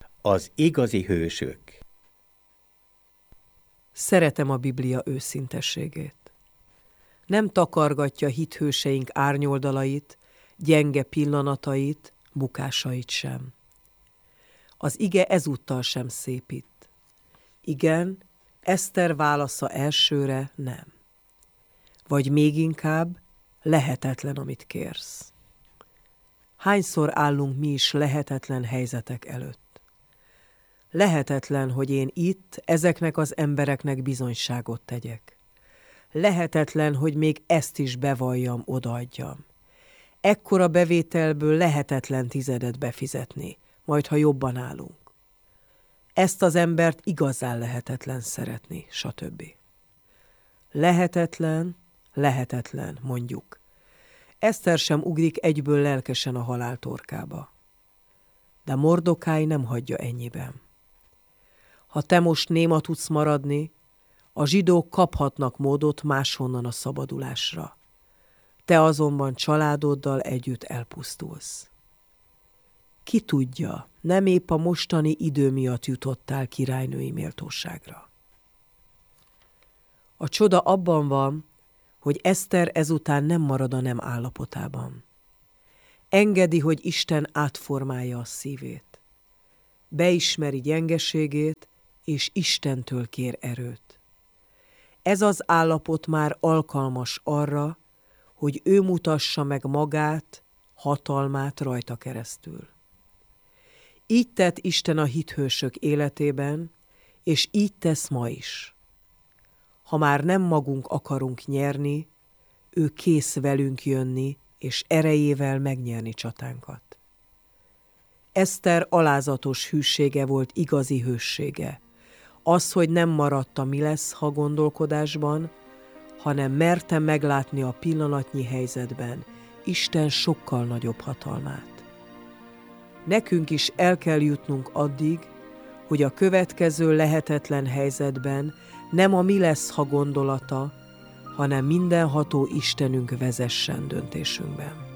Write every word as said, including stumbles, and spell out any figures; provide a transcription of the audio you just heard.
Az igazi hősök. Szeretem a Biblia őszintességét. Nem takargatja hithőseink árnyoldalait, gyenge pillanatait, bukásait sem. Az ige ezúttal sem szépít. Igen, Eszter válasza elsőre nem. Vagy még inkább, lehetetlen, amit kérsz. Hányszor állunk mi is lehetetlen helyzetek előtt? Lehetetlen, hogy én itt ezeknek az embereknek bizonyságot tegyek. Lehetetlen, hogy még ezt is bevalljam, odaadjam. Ekkora bevételből lehetetlen tizedet befizetni, majd ha jobban állunk. Ezt az embert igazán lehetetlen szeretni, stb. Lehetetlen, lehetetlen, mondjuk. Eszter sem ugrik egyből lelkesen a halál torkába. De Mordokáj nem hagyja ennyiben. Ha te most néma tudsz maradni, a zsidók kaphatnak módot máshonnan a szabadulásra. Te azonban családoddal együtt elpusztulsz. Ki tudja, nem épp a mostani idő miatt jutottál királynői méltóságra. A csoda abban van, hogy Eszter ezután nem marad a nem állapotában. Engedi, hogy Isten átformálja a szívét. Beismeri gyengeségét, és Istentől kér erőt. Ez az állapot már alkalmas arra, hogy ő mutassa meg magát, hatalmát rajta keresztül. Így tett Isten a hithősök életében, és így tesz ma is. Ha már nem magunk akarunk nyerni, ő kész velünk jönni, és erejével megnyerni csatánkat. Eszter alázatos hűsége volt igazi hőssége. Az, hogy nem maradt a mi lesz, ha gondolkodásban, hanem merte meglátni a pillanatnyi helyzetben Isten sokkal nagyobb hatalmát. Nekünk is el kell jutnunk addig, hogy a következő lehetetlen helyzetben nem a mi lesz, ha gondolata, hanem mindenható Istenünk vezessen döntésünkben.